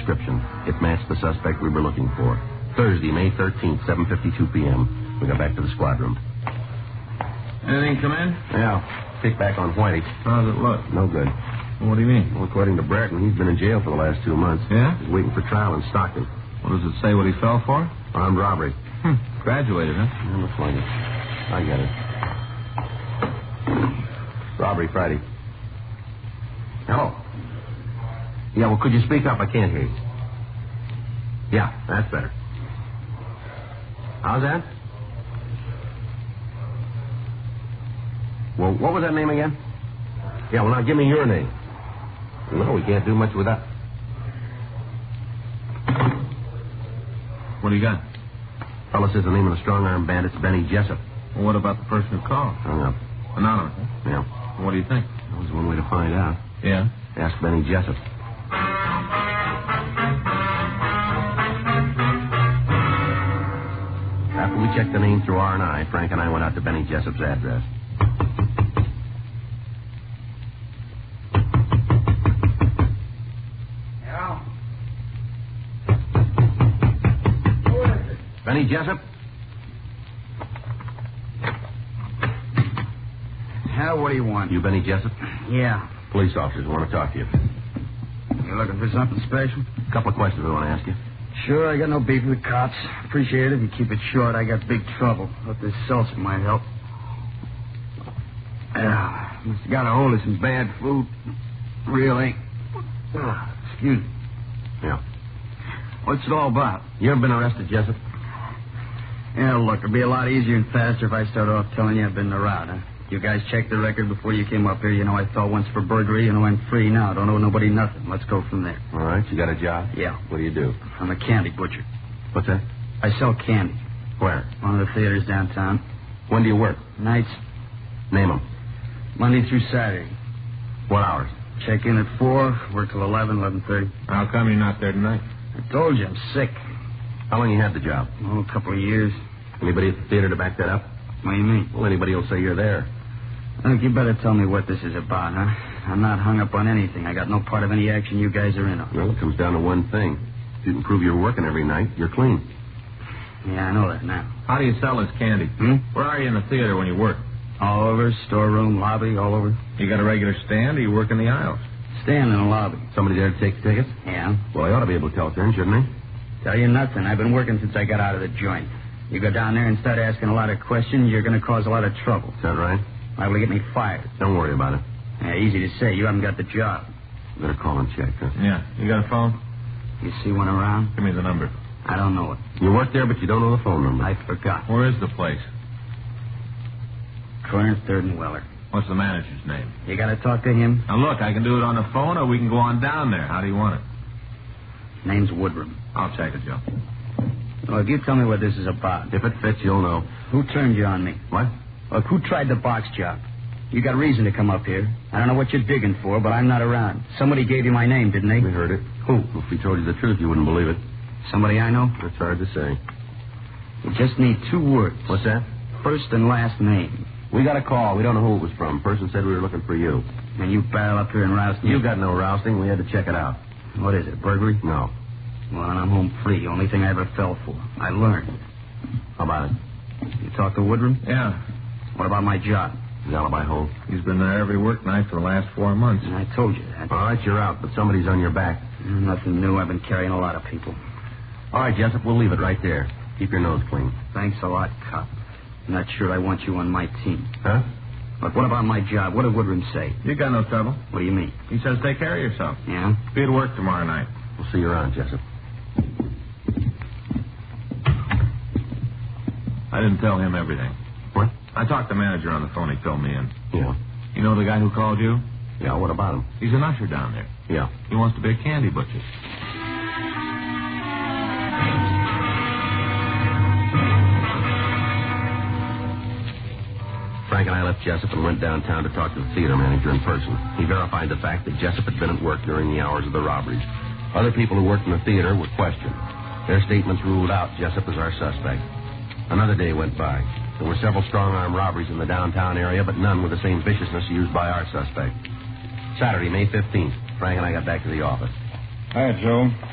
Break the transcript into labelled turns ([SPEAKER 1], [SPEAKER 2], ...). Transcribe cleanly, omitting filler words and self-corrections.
[SPEAKER 1] description. It matched the suspect we were looking for. Thursday, May 13th, 7:52 p.m. We got back to the squad room.
[SPEAKER 2] Anything come in?
[SPEAKER 1] Yeah. Kick back on Whitey.
[SPEAKER 2] How's it look?
[SPEAKER 1] No good.
[SPEAKER 2] What do you mean?
[SPEAKER 1] Well, according to Brereton, he's been in jail for the last 2 months.
[SPEAKER 2] Yeah?
[SPEAKER 1] He's waiting for trial in Stockton.
[SPEAKER 2] What does it say what he fell for?
[SPEAKER 1] Armed robbery.
[SPEAKER 2] Graduated, huh?
[SPEAKER 1] Yeah, looks like it. I get it. Robbery Friday. Hello. Yeah, well, could you speak up? I can't hear you. Yeah, that's better. How's that? Well, what was that name again? Yeah, well, now give me your name. No, we can't do much with that.
[SPEAKER 2] What do you got?
[SPEAKER 1] Fellow says the name of the strong-arm bandit's Benny Jessup.
[SPEAKER 2] Well, what about the person who called?
[SPEAKER 1] Hung up.
[SPEAKER 2] Anonymous, huh?
[SPEAKER 1] Yeah.
[SPEAKER 2] What do you think?
[SPEAKER 1] That was one way to find out.
[SPEAKER 2] Yeah?
[SPEAKER 1] Ask Benny Jessup. After we checked the name through R&I, Frank and I went out to Benny Jessup's address.
[SPEAKER 3] Yeah? Who is it?
[SPEAKER 1] Benny Jessup?
[SPEAKER 3] Hell, what do you want?
[SPEAKER 1] You Benny Jessup?
[SPEAKER 3] Yeah.
[SPEAKER 1] Police officers want to talk to you.
[SPEAKER 3] You looking for something special?
[SPEAKER 1] A couple of questions we want to ask you.
[SPEAKER 3] Sure, I got no beef with cops. Appreciate it if you keep it short. I got big trouble. Hope this seltzer might help. Yeah, must have got a hold of some bad food. Really? Excuse me.
[SPEAKER 1] Yeah.
[SPEAKER 3] What's it all about?
[SPEAKER 1] You ever been arrested, Jessup?
[SPEAKER 3] Yeah, look, it'd be a lot easier and faster if I start off telling you I've been around, huh? You guys checked the record before you came up here. You know I thought once for burglary. You know I'm free now. Don't owe nobody nothing. Let's go from there.
[SPEAKER 1] All right, you got a job?
[SPEAKER 3] Yeah.
[SPEAKER 1] What do you do?
[SPEAKER 3] I'm a candy butcher.
[SPEAKER 1] What's that?
[SPEAKER 3] I sell candy.
[SPEAKER 1] Where?
[SPEAKER 3] One of the theaters downtown.
[SPEAKER 1] When do you work?
[SPEAKER 3] Nights,
[SPEAKER 1] Name them.
[SPEAKER 3] Monday through Saturday.
[SPEAKER 1] What hours?
[SPEAKER 3] Check in at 4, work till 11, 11:30.
[SPEAKER 2] How come you're not there tonight?
[SPEAKER 3] I told you, I'm sick.
[SPEAKER 1] How long you had the job?
[SPEAKER 3] Oh, a couple of years.
[SPEAKER 1] Anybody at the theater to back that up?
[SPEAKER 3] What do you mean?
[SPEAKER 1] Well, anybody will say you're there.
[SPEAKER 3] Look, you better tell me what this is about, huh? I'm not hung up on anything. I got no part of any action you guys are in on.
[SPEAKER 1] Well, it comes down to one thing. If you can prove you're working every night, you're clean.
[SPEAKER 3] Yeah, I know that now.
[SPEAKER 2] How do you sell this candy? Where are you in the theater when you work?
[SPEAKER 3] All over, storeroom, lobby, all over.
[SPEAKER 2] You got a regular stand or you work in the aisles?
[SPEAKER 3] Stand in the lobby.
[SPEAKER 1] Somebody there to take the tickets?
[SPEAKER 3] Yeah.
[SPEAKER 1] Well, I ought to be able to tell turn, shouldn't I?
[SPEAKER 3] Tell you nothing. I've been working since I got out of the joint. You go down there and start asking a lot of questions, you're going to cause a lot of trouble.
[SPEAKER 1] Is that right?
[SPEAKER 3] Liable to get me fired.
[SPEAKER 1] Don't worry about it.
[SPEAKER 3] Yeah, easy to say. You haven't got the job.
[SPEAKER 1] Better call and check, huh?
[SPEAKER 2] Yeah. You got a phone?
[SPEAKER 3] You see one around?
[SPEAKER 2] Give me the number.
[SPEAKER 3] I don't know it.
[SPEAKER 1] You work there, but you don't know the phone number.
[SPEAKER 3] I forgot.
[SPEAKER 2] Where is the place?
[SPEAKER 3] Corner 3rd and Weller.
[SPEAKER 2] What's the manager's name?
[SPEAKER 3] You got to talk to him?
[SPEAKER 2] Now, look, I can do it on the phone or we can go on down there. How do you want it?
[SPEAKER 3] Name's Woodrum.
[SPEAKER 2] I'll check it, Joe.
[SPEAKER 3] Look, you tell me what this is about.
[SPEAKER 1] If it fits, you'll know.
[SPEAKER 3] Who turned you on me?
[SPEAKER 1] What?
[SPEAKER 3] Look, who tried the box job? You got reason to come up here. I don't know what you're digging for, but I'm not around. Somebody gave you my name, didn't they?
[SPEAKER 1] We heard it.
[SPEAKER 3] Who?
[SPEAKER 1] If we told you the truth, you wouldn't believe it.
[SPEAKER 3] Somebody I know?
[SPEAKER 1] That's hard to say.
[SPEAKER 3] You just need 2 words.
[SPEAKER 1] What's that?
[SPEAKER 3] First and last name.
[SPEAKER 1] We got a call. We don't know who it was from. Person said we were looking for you.
[SPEAKER 3] And you barrel up here and roust me.
[SPEAKER 1] You got no rousting. We had to check it out.
[SPEAKER 3] What is it, burglary?
[SPEAKER 1] No.
[SPEAKER 3] Well, then I'm home free. Only thing I ever fell for. I learned.
[SPEAKER 1] How about it?
[SPEAKER 3] You talk to Woodrum?
[SPEAKER 2] Yeah.
[SPEAKER 3] What about my job?
[SPEAKER 1] His alibi hold.
[SPEAKER 2] He's been there every work night for the last 4 months.
[SPEAKER 3] And I told you that.
[SPEAKER 1] All right, you're out, but somebody's on your back.
[SPEAKER 3] Nothing new. I've been carrying a lot of people.
[SPEAKER 1] All right, Jessup, we'll leave it right there. Keep your nose clean.
[SPEAKER 3] Thanks a lot, cop. I'm not sure I want you on my team.
[SPEAKER 1] Huh?
[SPEAKER 3] But what about my job? What did Woodrum say?
[SPEAKER 2] You got no trouble.
[SPEAKER 3] What do you mean?
[SPEAKER 2] He says take care of yourself.
[SPEAKER 3] Yeah?
[SPEAKER 2] Be at work tomorrow night.
[SPEAKER 1] We'll see you around, Jessup.
[SPEAKER 2] I didn't tell him everything.
[SPEAKER 1] What?
[SPEAKER 2] I talked to the manager on the phone. He filled me in.
[SPEAKER 1] Yeah.
[SPEAKER 2] You know the guy who called you?
[SPEAKER 1] Yeah, what about him?
[SPEAKER 2] He's an usher down there.
[SPEAKER 1] Yeah.
[SPEAKER 2] He wants to be a candy butcher.
[SPEAKER 1] Frank and I left Jessup and went downtown to talk to the theater manager in person. He verified the fact that Jessup had been at work during the hours of the robberies. Other people who worked in the theater were questioned. Their statements ruled out Jessup as our suspect. Another day went by. There were several strong-arm robberies in the downtown area, but none with the same viciousness used by our suspect. Saturday, May 15th, Frank and I got back to the office.
[SPEAKER 4] Hi, Joe.